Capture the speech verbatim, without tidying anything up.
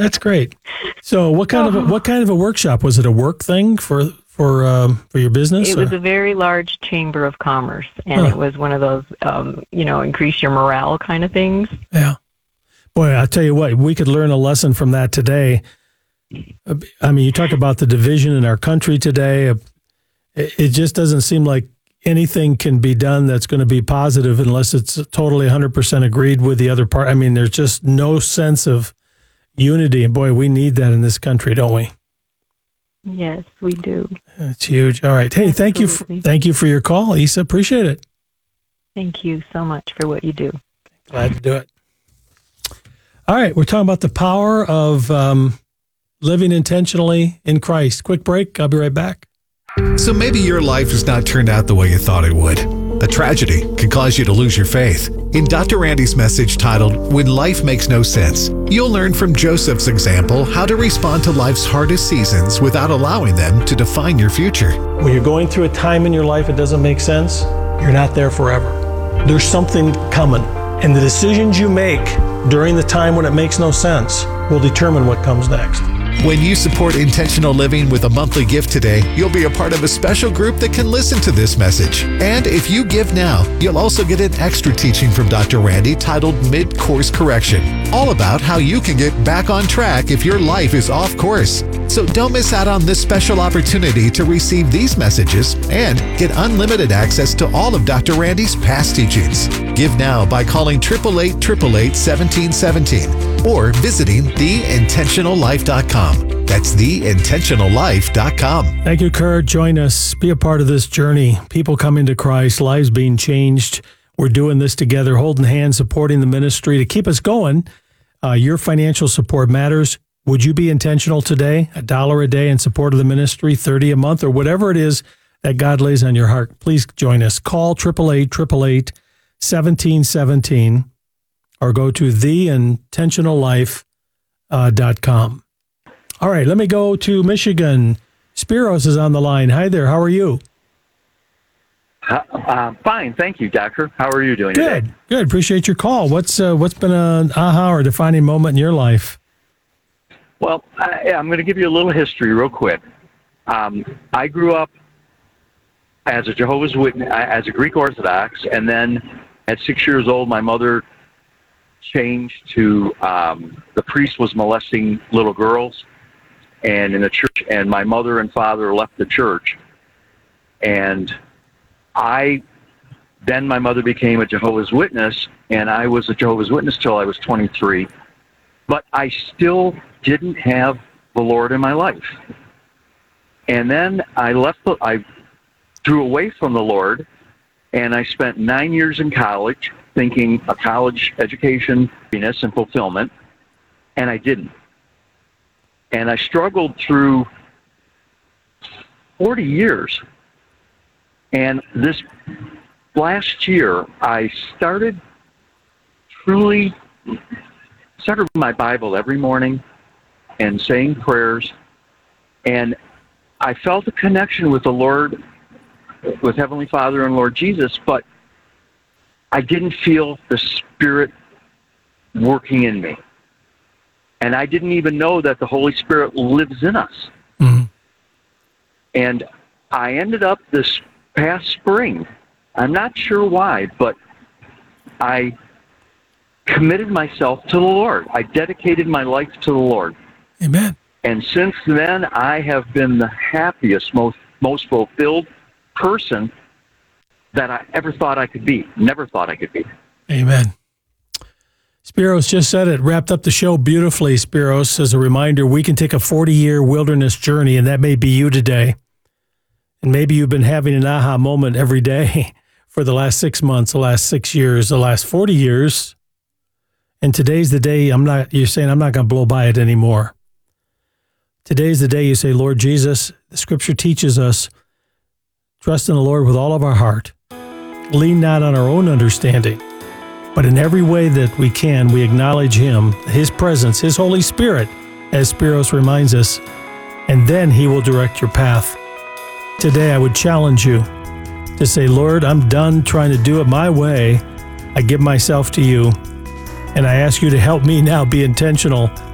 That's great. So, what kind of a, what kind of a workshop was it? A work thing for for um, for your business? It or? was a very large chamber of commerce, and Huh. it was one of those, um, you know, increase your morale kind of things. Yeah. Boy, I'll tell you what, we could learn a lesson from that today. I mean, you talk about the division in our country today. It just doesn't seem like anything can be done that's going to be positive unless it's totally one hundred percent agreed with the other part. I mean, there's just no sense of unity. And boy, we need that in this country, don't we? Yes, we do. It's huge. All right. Hey, Absolutely. thank you. For, thank you for your call, Isa. Appreciate it. Thank you so much for what you do. Glad to do it. All right. We're talking about the power of um, living intentionally in Christ. Quick break. I'll be right back. So maybe your life has not turned out the way you thought it would. A tragedy can cause you to lose your faith. In Doctor Randy's message titled, When Life Makes No Sense, you'll learn from Joseph's example how to respond to life's hardest seasons without allowing them to define your future. When you're going through a time in your life it doesn't make sense, you're not there forever. There's something coming. And the decisions you make during the time when it makes no sense will determine what comes next. When you support intentional living with a monthly gift today, you'll be a part of a special group that can listen to this message. And if you give now, you'll also get an extra teaching from Doctor Randy titled Mid-Course Correction, all about how you can get back on track if your life is off course. So don't miss out on this special opportunity to receive these messages and get unlimited access to all of Doctor Randy's past teachings. Give now by calling eight eight eight, eight eight eight, one seven one seven or visiting the intentional life dot com. That's the intentional life dot com. Thank you, Kurt. Join us. Be a part of this journey. People coming to Christ, lives being changed. We're doing this together, holding hands, supporting the ministry to keep us going. Uh, your financial support matters. Would you be intentional today? A dollar a day in support of the ministry, thirty a month, or whatever it is that God lays on your heart. Please join us. Call eight eight eight, eight eight eight, one seven one seven or go to the intentional life dot com. All right, let me go to Michigan. Spiros is on the line. Hi there. How are you? Uh, uh, fine, thank you, Doctor. How are you doing Good, today? good. Appreciate your call. What's uh, what's been an aha or defining moment in your life? Well, I, I'm going to give you a little history real quick. Um, I grew up as a Jehovah's Witness, as a Greek Orthodox, and then at six years old, my mother changed to um, the priest was molesting little girls, and in the church, and my mother and father left the church, and I then my mother became a Jehovah's Witness, and I was a Jehovah's Witness till I was twenty-three, but I still didn't have the Lord in my life. And then I left, the, I drew away from the Lord, and I spent nine years in college thinking a college education, happiness, and fulfillment, and I didn't. And I struggled through forty years. And this last year, I started truly, started my Bible every morning and saying prayers, and I felt a connection with the Lord, with Heavenly Father and Lord Jesus, but I didn't feel the Spirit working in me. And I didn't even know that the Holy Spirit lives in us. Mm-hmm. And I ended up this past spring, I'm not sure why, but I committed myself to the Lord. I dedicated my life to the Lord. Amen. And since then, I have been the happiest, most most fulfilled person that I ever thought I could be. Never thought I could be. Amen. Spiros just said it, wrapped up the show beautifully, Spiros. As a reminder, we can take a forty-year wilderness journey, and that may be you today. And maybe you've been having an aha moment every day for the last six months, the last six years, the last forty years. And today's the day I'm not, you're saying, I'm not going to blow by it anymore. Today's the day you say, Lord Jesus, the scripture teaches us, trust in the Lord with all of our heart. Lean not on our own understanding, but in every way that we can, we acknowledge Him, His presence, His Holy Spirit, as Spiros reminds us, and then He will direct your path. Today, I would challenge you to say, Lord, I'm done trying to do it my way. I give myself to you, and I ask you to help me now be intentional